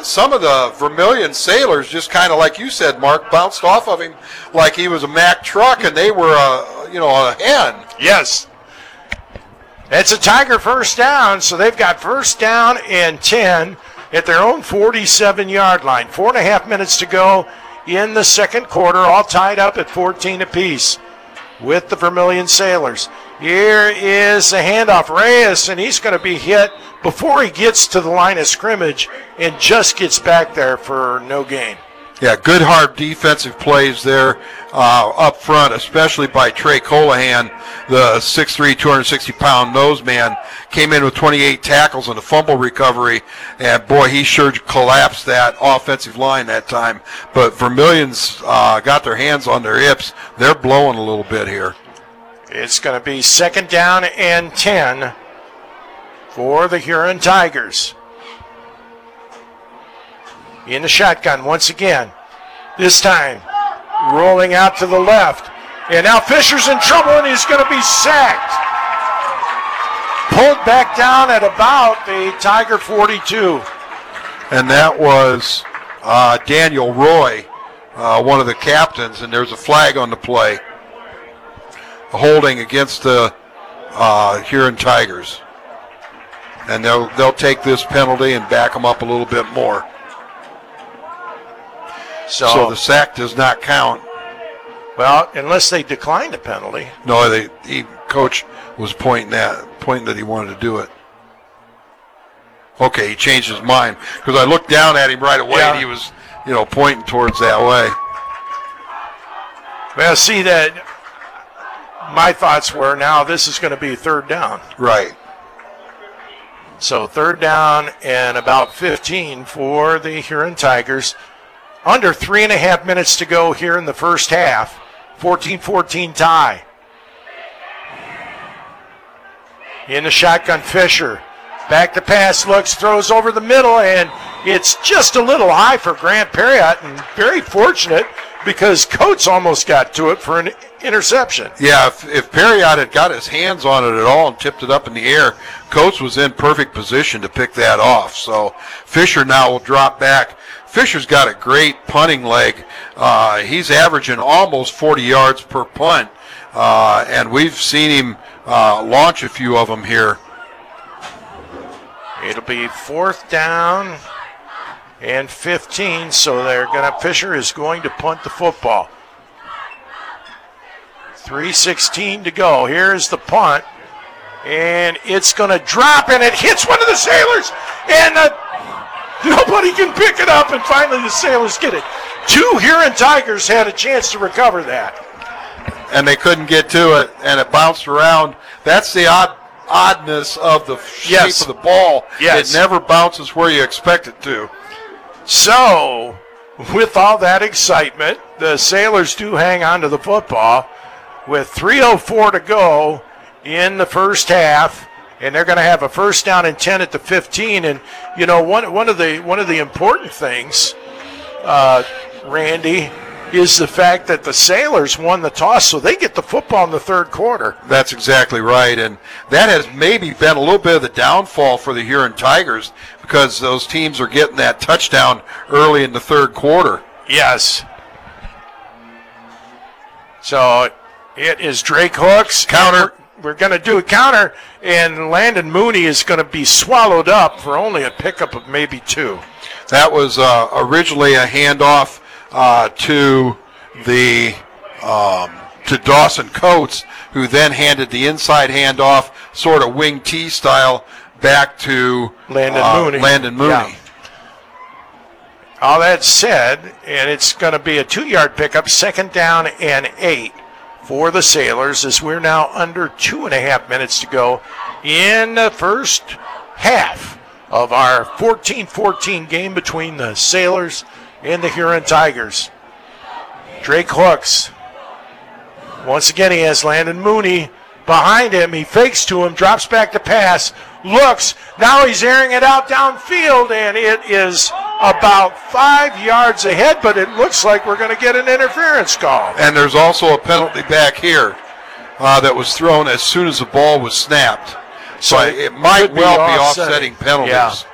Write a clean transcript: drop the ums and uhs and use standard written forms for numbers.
some of the Vermilion Sailors just kind of, like you said, Mark, bounced off of him like he was a Mack truck, and they were a hen. Yes. It's a Tiger first down, so they've got first down and 10 at their own 47-yard line. 4.5 minutes to go in the second quarter, all tied up at 14 apiece with the Vermilion Sailors. Here is the handoff. Reyes, and he's going to be hit before he gets to the line of scrimmage and just gets back there for no gain. Yeah, good hard defensive plays there up front, especially by Trey Colohan, the 6'3", 260-pound nose man. Came in with 28 tackles and a fumble recovery, and boy, he sure collapsed that offensive line that time. But Vermilion's got their hands on their hips. They're blowing a little bit here. It's going to be second down and 10 for the Huron Tigers. In the shotgun once again. This time rolling out to the left. And now Fisher's in trouble and he's going to be sacked. Pulled back down at about the Tiger 42. And that was Daniel Roy, one of the captains, and there's a flag on the play. Holding against the Huron Tigers. And they'll take this penalty and back them up a little bit more. So the sack does not count. Well, unless they declined a penalty. No, coach was pointing that he wanted to do it. Okay, he changed his mind because I looked down at him right away and he was, pointing towards that way. Well, see that. My thoughts were now this is going to be third down. Right. So third down and about 15 for the Huron Tigers. Under 3.5 minutes to go here in the first half. 14-14 tie. In the shotgun, Fisher. Back to pass, looks, throws over the middle, and it's just a little high for Grant Perriott, and very fortunate because Coates almost got to it for an interception. Yeah, if Perriott had got his hands on it at all and tipped it up in the air, Coates was in perfect position to pick that off. So Fisher now will drop back. Fisher's got a great punting leg. He's averaging almost 40 yards per punt, and we've seen him launch a few of them here. It'll be fourth down and 15, so Fisher is going to punt the football. 3:16 to go. Here's the punt, and it's going to drop, and it hits one of the Sailors, and nobody can pick it up, and finally the Sailors get it. Two Huron Tigers had a chance to recover that. And they couldn't get to it, and it bounced around. That's the oddness of the shape of the ball. Yes. It never bounces where you expect it to. So, with all that excitement, the Sailors do hang on to the football with 3:04 to go in the first half. And they're going to have a first down and 10 at the 15. And, one of the important things, Randy, is the fact that the Sailors won the toss, so they get the football in the third quarter. That's exactly right. And that has maybe been a little bit of the downfall for the Huron Tigers because those teams are getting that touchdown early in the third quarter. Yes. So it is Drake Hooks. Counter. We're going to do a counter, and Landon Mooney is going to be swallowed up for only a pickup of maybe 2. That was originally a handoff to Dawson Coates, who then handed the inside handoff, sort of wing T style, back to Landon Mooney. Yeah. All that said, and it's going to be a 2-yard pickup, second down and 8. For the Sailors, as we're now under 2.5 minutes to go in the first half of our 14-14 game between the Sailors and the Huron Tigers. Drake Hooks. Once again, he has Landon Mooney behind him. He fakes to him, drops back to pass, looks. Now he's airing it out downfield, and it is about 5 yards ahead, but it looks like we're going to get an interference call. And there's also a penalty back here that was thrown as soon as the ball was snapped. So it might well be offsetting penalties. Yeah.